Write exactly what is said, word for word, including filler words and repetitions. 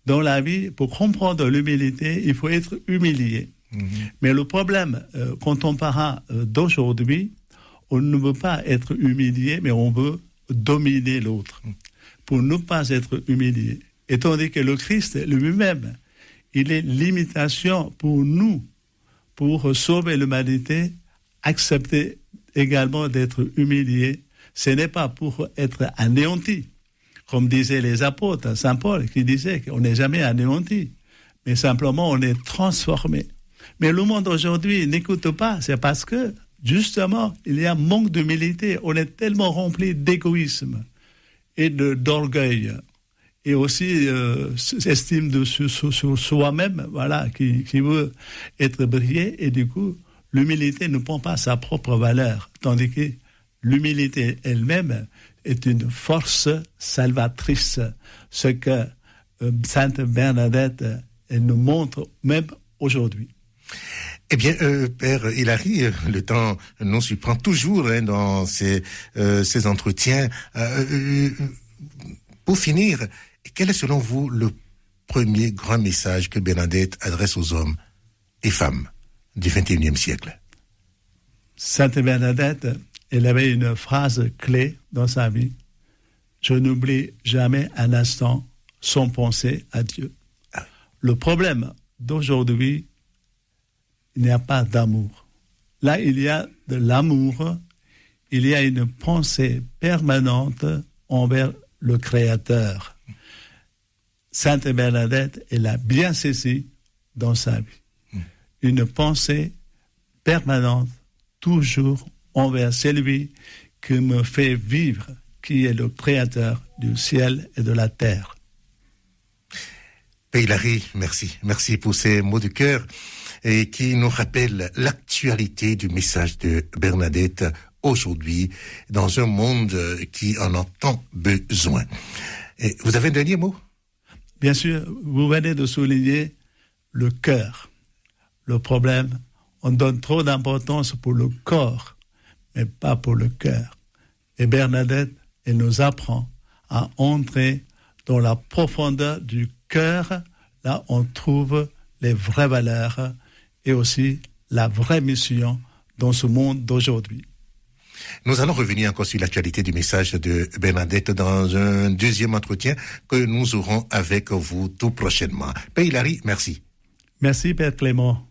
dans la vie, pour comprendre l'humilité, il faut être humilié. Mmh. Mais le problème, euh, contemporain euh, d'aujourd'hui, on ne veut pas être humilié, mais on veut dominer l'autre pour ne pas être humilié. Et tandis que le Christ lui-même, il est l'imitation pour nous, pour sauver l'humanité, accepter également d'être humilié. Ce n'est pas pour être anéanti, comme disaient les apôtres, Saint Paul qui disait qu'on n'est jamais anéanti, mais simplement on est transformé. Mais le monde aujourd'hui n'écoute pas, c'est parce que justement, il y a un manque d'humilité. On est tellement rempli d'égoïsme et de, d'orgueil et aussi euh, estime de sur, sur soi-même, voilà, qui, qui veut être brillé. Et du coup, l'humilité ne prend pas sa propre valeur, tandis que l'humilité elle-même est une force salvatrice. Ce que euh, Sainte Bernadette elle nous montre même aujourd'hui. Eh bien, euh, Père Hilary, le temps nous surprend toujours hein, dans ces, euh, ces entretiens. Euh, euh, pour finir, quel est selon vous le premier grand message que Bernadette adresse aux hommes et femmes du vingt et unième siècle? Sainte Bernadette, elle avait une phrase clé dans sa vie. Je n'oublie jamais un instant sans penser à Dieu. Ah. Le problème d'aujourd'hui, il n'y a pas d'amour. Là, il y a de l'amour, il y a une pensée permanente envers le Créateur. Sainte Bernadette, elle a bien saisi dans sa vie. Une pensée permanente, toujours envers celui qui me fait vivre, qui est le Créateur du ciel et de la terre. Père Hilary, merci. Merci pour ces mots de cœur et qui nous rappellent l'actualité du message de Bernadette aujourd'hui dans un monde qui en a tant besoin. Et vous avez un dernier mot? Bien sûr, vous venez de souligner le cœur. Le problème, on donne trop d'importance pour le corps, mais pas pour le cœur. Et Bernadette, elle nous apprend à entrer dans la profondeur du cœur. Là, on trouve les vraies valeurs et aussi la vraie mission dans ce monde d'aujourd'hui. Nous allons revenir encore sur l'actualité du message de Bernadette dans un deuxième entretien que nous aurons avec vous tout prochainement. Père Hilary, merci. Merci, Père Clément.